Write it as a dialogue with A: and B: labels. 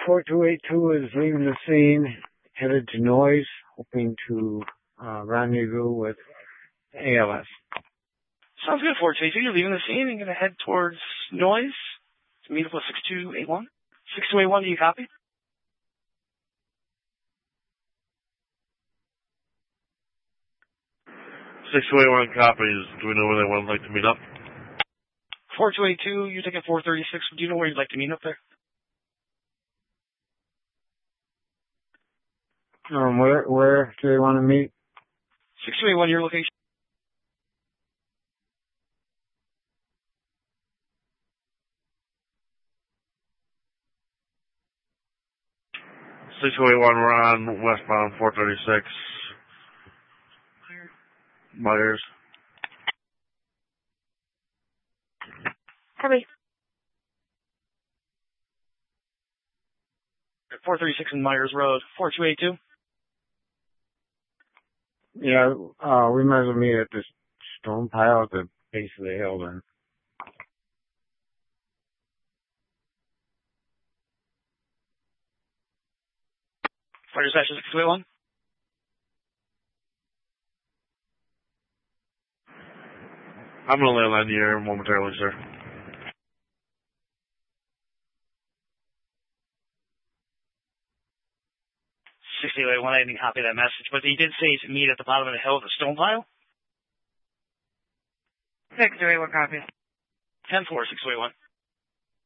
A: 4282 is leaving the scene, headed to Noise, hoping to rendezvous with ALS.
B: Sounds good, 4282. You're leaving the scene and going to head towards Noise to meet up with 6281. 6281, do you copy?
C: 6281 copies. Do we know where they would like to meet up?
B: 4282, you're taking 436. Do you know where you'd like to meet up there?
A: Where do they want to meet?
B: 6281, your location.
C: We're on westbound 436. Myers.
B: Copy. 436 in Myers Road. 4282.
A: Yeah, we might as well meet at this stone pile at the base of the hill then.
B: Fire station 621.
C: I'm going to land on the air momentarily, sir.
B: 6281, I didn't copy that message, but he did say to meet at the bottom of the hill at the stone pile.
D: 6281 copy.
B: 10-4, 6281.